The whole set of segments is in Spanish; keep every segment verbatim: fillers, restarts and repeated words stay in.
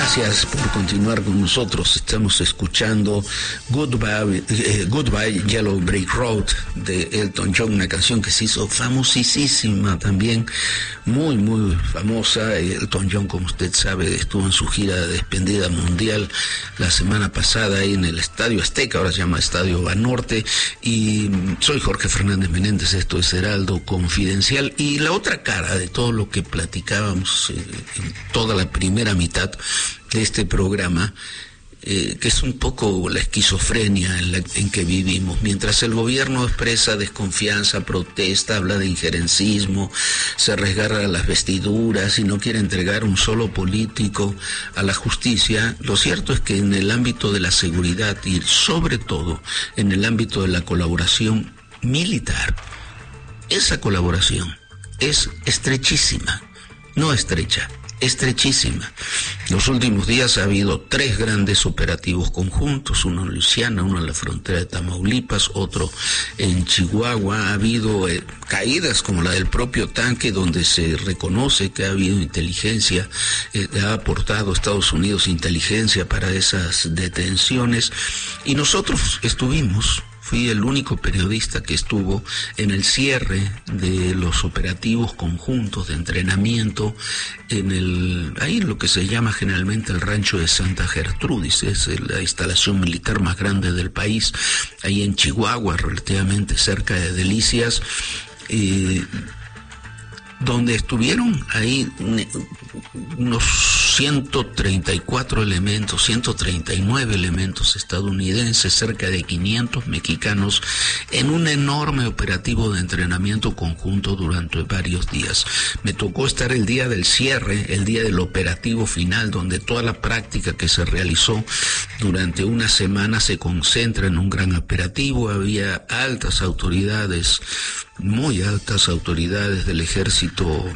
Gracias por continuar con nosotros. Estamos escuchando Goodbye, eh, Goodbye Yellow Brick Road de Elton John, una canción que se hizo famosísima también, muy muy famosa. Elton John, como usted sabe, estuvo en su gira de despedida mundial la semana pasada ahí en el Estadio Azteca, ahora se llama Estadio Banorte, y soy Jorge Fernández Menéndez, esto es Heraldo Confidencial. Y la otra cara de todo lo que platicábamos eh, en toda la primera mitad de este programa, eh, que es un poco la esquizofrenia en, la, en que vivimos. Mientras el gobierno expresa desconfianza, protesta, habla de injerencismo, se resgarra las vestiduras y no quiere entregar un solo político a la justicia, lo cierto es que en el ámbito de la seguridad y sobre todo en el ámbito de la colaboración militar, esa colaboración es estrechísima, no estrecha, estrechísima. Los últimos días ha habido tres grandes operativos conjuntos, uno en Luisiana, uno en la frontera de Tamaulipas, otro en Chihuahua. Ha habido eh, caídas como la del propio tanque, donde se reconoce que ha habido inteligencia, eh, ha aportado Estados Unidos inteligencia para esas detenciones, y nosotros estuvimos Fui el único periodista que estuvo en el cierre de los operativos conjuntos de entrenamiento en el, ahí lo que se llama generalmente el rancho de Santa Gertrudis, es la instalación militar más grande del país, ahí en Chihuahua, relativamente cerca de Delicias, eh, donde estuvieron ahí unos ciento treinta y cuatro elementos, ciento treinta y nueve elementos estadounidenses, cerca de quinientos mexicanos, en un enorme operativo de entrenamiento conjunto durante varios días. Me tocó estar el día del cierre, el día del operativo final, donde toda la práctica que se realizó durante una semana se concentra en un gran operativo. Había altas autoridades, muy altas autoridades del ejército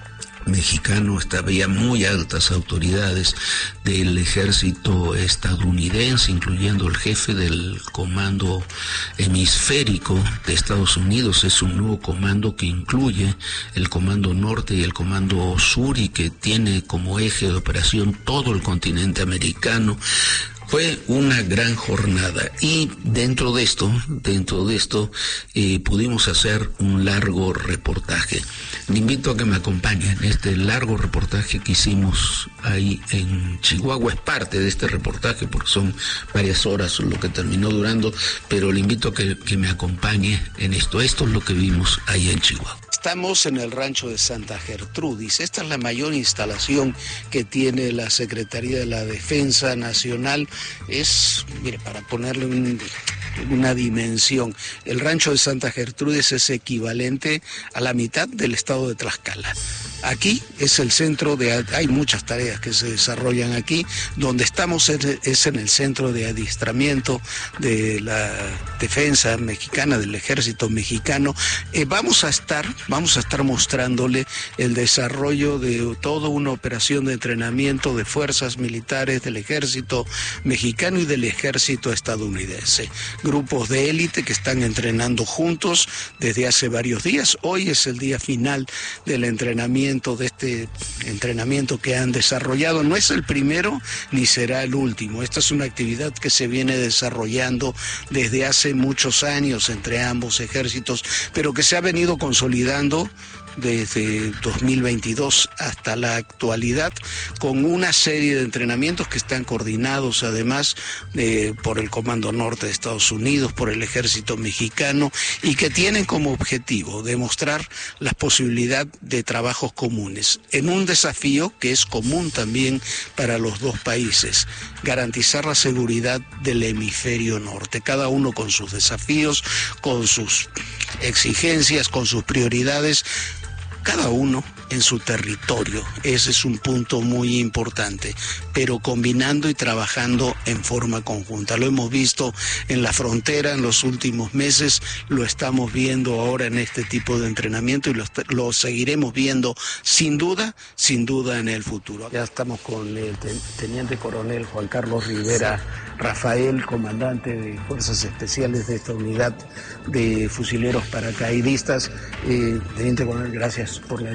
mexicano, había muy altas autoridades del ejército estadounidense, incluyendo el jefe del comando hemisférico de Estados Unidos. Es un nuevo comando que incluye el comando norte y el comando sur y que tiene como eje de operación todo el continente americano. Fue una gran jornada, y dentro de esto, dentro de esto, eh, pudimos hacer un largo reportaje. Le invito a que me acompañen. Este largo reportaje que hicimos ahí en Chihuahua es parte de este reportaje, porque son varias horas lo que terminó durando, pero le invito a que, que me acompañe en esto. Esto es lo que vimos ahí en Chihuahua. Estamos en el rancho de Santa Gertrudis. Esta es la mayor instalación que tiene la Secretaría de la Defensa Nacional. Es, mire, para ponerle un, una dimensión, el rancho de Santa Gertrudis es equivalente a la mitad del estado de Tlaxcala. Aquí es el centro de, hay muchas tareas que se desarrollan aquí. Donde estamos es en el centro de adiestramiento de la defensa mexicana, del ejército mexicano. Eh, vamos a estar, vamos a estar mostrándole el desarrollo de toda una operación de entrenamiento de fuerzas militares del ejército mexicano y del ejército estadounidense. Grupos de élite que están entrenando juntos desde hace varios días. Hoy es el día final del entrenamiento de este entrenamiento que han desarrollado. No es el primero ni será el último. Esta es una actividad que se viene desarrollando desde hace muchos años entre ambos ejércitos, pero que se ha venido consolidando desde dos mil veintidós hasta la actualidad, con una serie de entrenamientos que están coordinados además eh, por el Comando Norte de Estados Unidos, por el Ejército Mexicano, y que tienen como objetivo demostrar la posibilidad de trabajos comunes en un desafío que es común también para los dos países: garantizar la seguridad del hemisferio norte, cada uno con sus desafíos, con sus exigencias, con sus prioridades, cada uno en su territorio. Ese es un punto muy importante, pero combinando y trabajando en forma conjunta. Lo hemos visto en la frontera en los últimos meses, lo estamos viendo ahora en este tipo de entrenamiento y lo, lo seguiremos viendo sin duda, sin duda en el futuro. Ya estamos con el teniente coronel Juan Carlos Rivera Rafael, comandante de Fuerzas Especiales de esta unidad de fusileros paracaidistas. Eh, teniente coronel, gracias por la entrevista.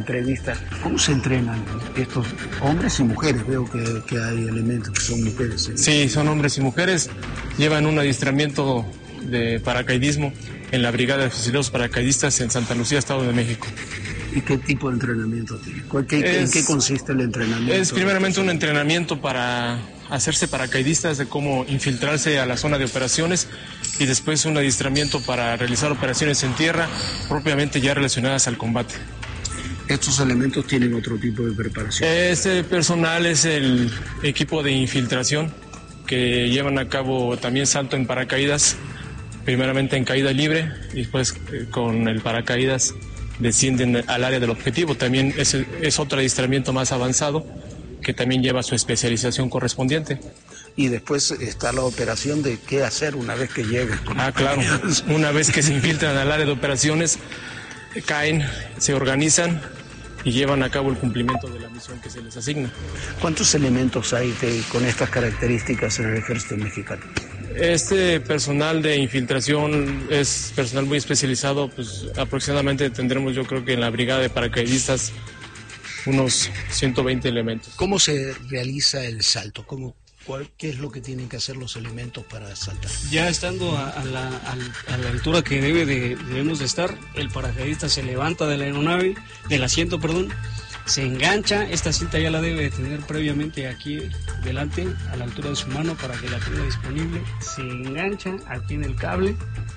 paracaidistas. ¿Cómo se entrenan estos hombres y mujeres? Veo que, que hay elementos que son mujeres. ¿eh? Sí, son hombres y mujeres. Llevan un adiestramiento de paracaidismo en la Brigada de Fusileros Paracaidistas en Santa Lucía, Estado de México. ¿Y qué tipo de entrenamiento tiene? ¿Qué, es, ¿En qué consiste el entrenamiento? Es primeramente un entrenamiento para hacerse paracaidistas, de cómo infiltrarse a la zona de operaciones, y después un adiestramiento para realizar operaciones en tierra, propiamente ya relacionadas al combate. ¿Estos elementos tienen otro tipo de preparación? Este personal es el equipo de infiltración, que llevan a cabo también salto en paracaídas, primeramente en caída libre, y después eh, con el paracaídas descienden al área del objetivo. También es, es otro adiestramiento más avanzado, que también lleva su especialización correspondiente. Y después está la operación de qué hacer una vez que lleguen. Ah, claro. Una vez que se infiltran al área de operaciones, caen, se organizan y llevan a cabo el cumplimiento de la misión que se les asigna. ¿Cuántos elementos hay de, con estas características en el ejército mexicano? Este personal de infiltración es personal muy especializado, pues aproximadamente tendremos, yo creo que en la brigada de paracaidistas, unos ciento veinte elementos. ¿Cómo se realiza el salto? ¿Cómo, cuál, ¿Qué es lo que tienen que hacer los elementos para saltar? Ya estando a, a, la, a, a la altura que debe de, debemos de estar, el paracaidista se levanta de la aeronave, del asiento, perdón, se engancha. Esta cinta ya la debe de tener previamente aquí delante, a la altura de su mano, para que la tenga disponible. Se engancha aquí en el cable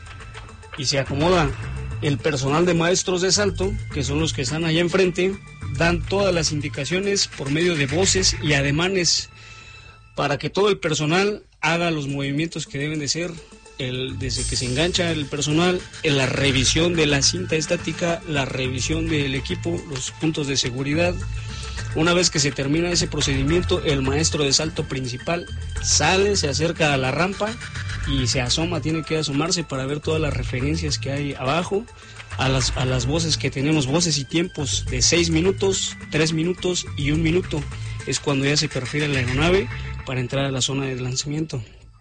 y se acomoda. El personal de maestros de salto, que son los que están allá enfrente, dan todas las indicaciones por medio de voces y ademanes para que todo el personal haga los movimientos que deben de ser. El, desde que se engancha el personal, en la revisión de la cinta estática, la revisión del equipo, los puntos de seguridad. Una vez que se termina ese procedimiento, el maestro de salto principal sale, se acerca a la rampa y se asoma, tiene que asomarse para ver todas las referencias que hay abajo, a las, a las voces que tenemos, voces y tiempos de seis minutos, tres minutos y un minuto. Es cuando ya se perfila la aeronave para entrar a la zona de lanzamiento.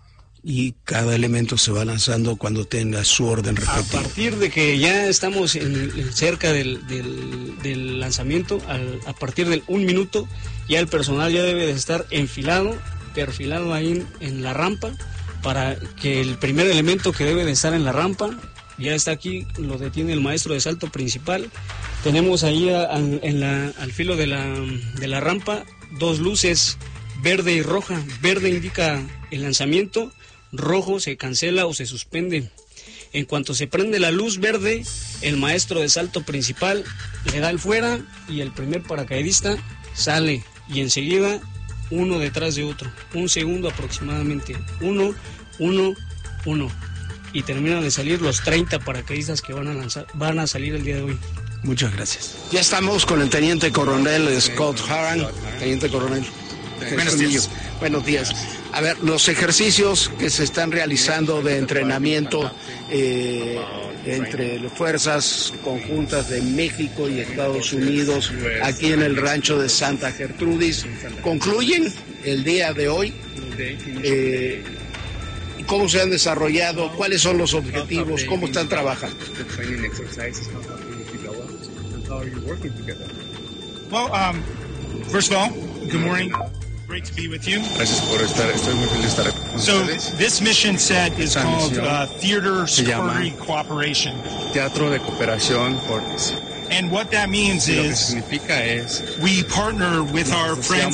Y cada elemento se va lanzando cuando tenga su orden respectivo. A partir de que ya estamos en, en cerca del, del, del lanzamiento, al, a partir del un minuto, ya el personal ya debe de estar enfilado, perfilado ahí en, en la rampa, para que el primer elemento que debe de estar en la rampa ya está aquí, lo detiene el maestro de salto principal. Tenemos ahí a, a, en la, al filo de la, de la rampa dos luces, verde y roja. Verde indica el lanzamiento, rojo se cancela o se suspende. En cuanto se prende la luz verde, el maestro de salto principal le da el fuera y el primer paracaidista sale, y enseguida uno detrás de otro, un segundo aproximadamente, uno, uno, uno, y terminan de salir los treinta paracaidistas que van a lanzar, van a salir el día de hoy. Muchas gracias. Ya estamos con el teniente coronel Scott Haran. Teniente coronel. Buenos días. Buenos días. A ver, los ejercicios que se están realizando de entrenamiento eh, entre las fuerzas conjuntas de México y Estados Unidos aquí en el rancho de Santa Gertrudis concluyen el día de hoy. Eh, ¿Cómo se han desarrollado? ¿Cuáles son los objetivos? ¿Cómo están trabajando? Well, um, first of all, good morning. Great to be with you. Gracias por estar, estoy muy feliz de estar aquí con So ustedes. this mission set is Esta called misión uh, Theater se llama Security Cooperation. Teatro de Cooperación Córtex. And what that means Y lo que is significa es we partner with our friends